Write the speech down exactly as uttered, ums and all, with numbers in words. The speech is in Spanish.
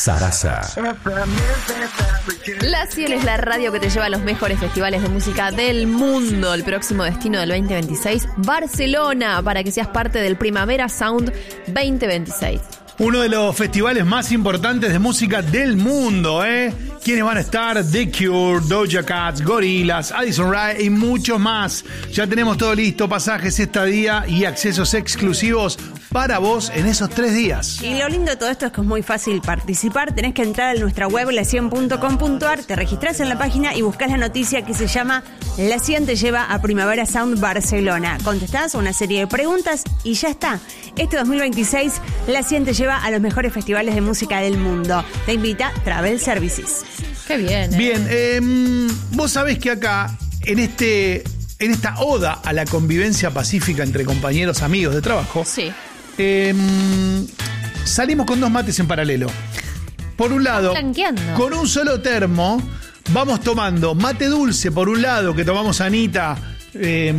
Sarasa. La Ciel es la radio que te lleva a los mejores festivales de música del mundo. El próximo destino del veinte veintiséis, Barcelona, para que seas parte del Primavera Sound veinte veintiséis. Uno de los festivales más importantes de música del mundo, ¿eh? ¿Quiénes van a estar? The Cure, Doja Cat, Gorillaz, Addison Rae y muchos más. Ya tenemos todo listo, pasajes, estadía y accesos exclusivos para vos en esos tres días. Y lo lindo de todo esto es que es muy fácil participar. Tenés que entrar a nuestra web, la cien punto com punto a r, te registrás en la página y buscás la noticia que se llama La Cien te lleva a Primavera Sound Barcelona. Contestás una serie de preguntas y ya está. Este dos mil veintiséis, La Cien te lleva a los mejores festivales de música del mundo. Te invita Travel Services. Qué bien. ¿eh? Bien, eh, vos sabés que acá, en este, en esta oda a la convivencia pacífica entre compañeros, amigos de trabajo, Sí. eh, salimos con dos mates en paralelo. Por un lado, Blanqueando. con un solo termo, vamos tomando mate dulce por un lado, que tomamos Anita, eh,